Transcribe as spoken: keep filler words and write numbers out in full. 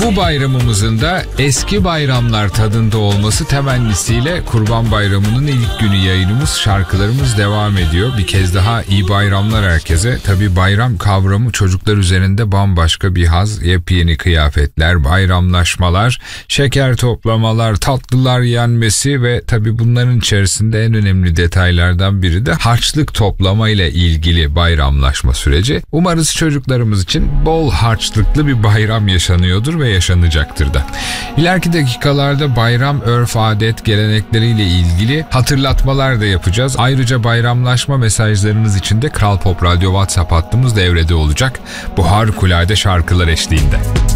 Bu bayramımızın da eski bayramlar tadında olması temennisiyle Kurban Bayramı'nın ilk günü yayınımız, şarkılarımız devam ediyor. Bir kez daha iyi bayramlar herkese. Tabii bayram kavramı çocuklar üzerinde bambaşka bir haz. Yepyeni kıyafetler, bayramlaşmalar, şeker toplamalar, tatlılar yenmesi ve tabii bunların içerisinde en önemli detaylardan biri de harçlık toplama ile ilgili bayramlaşma süreci. Umarız çocuklarımız için bol harçlıklı bir bayram yaşanıyordur ve yaşanacaktır da. İleriki dakikalarda bayram örf, adet, gelenekleriyle ilgili hatırlatmalar da yapacağız. Ayrıca bayramlaşma mesajlarınız için de Kral Pop Radyo WhatsApp hattımız devrede olacak. Bu harikulade şarkılar eşliğinde.